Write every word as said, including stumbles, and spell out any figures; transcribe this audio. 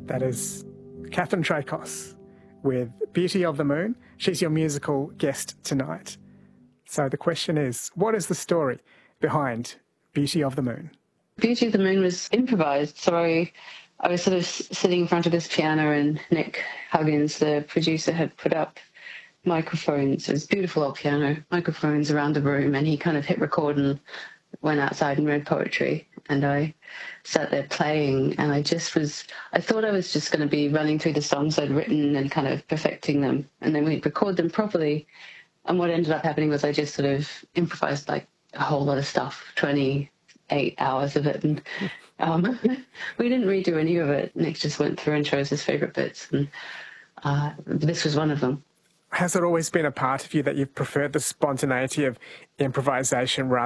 That is Catherine Tracos with Beauty of the Moon. She's your musical guest tonight. So the question is, what is the story behind Beauty of the Moon? Beauty of the Moon was improvised. So I, I was sort of sitting in front of this piano and Nick Huggins, the producer, had put up microphones. It was a beautiful old piano, microphones around the room, and he kind of hit record and went outside and read poetry. And I sat there playing, and I just was, I thought I was just going to be running through the songs I'd written and kind of perfecting them. And then we'd record them properly. And what ended up happening was I just sort of improvised like a whole lot of stuff, twenty-eight hours of it. And um, we didn't redo any of it. Nick just went through and chose his favourite bits. And uh, this was one of them. Has it always been a part of you that you've preferred the spontaneity of improvisation rather